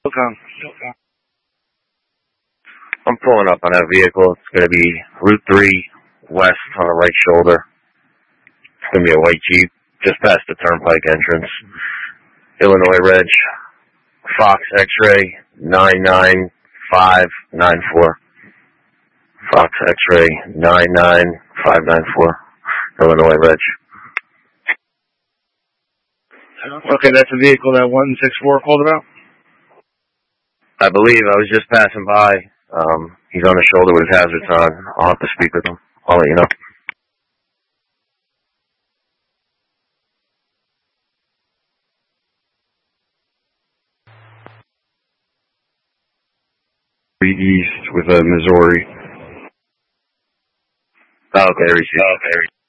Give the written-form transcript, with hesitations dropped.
I'm pulling up on that vehicle. It's going to be Route 3 west on the right shoulder. It's going to be a white Jeep just past the Turnpike entrance. Illinois Reg, Fox X-Ray 99594. Fox X-Ray 99594. Illinois Reg. Okay, that's a vehicle that 164 called about? I believe I was just passing by. He's on the shoulder with his hazards on. I'll have to speak with him. I'll let you know. East with Missouri. Okay, received.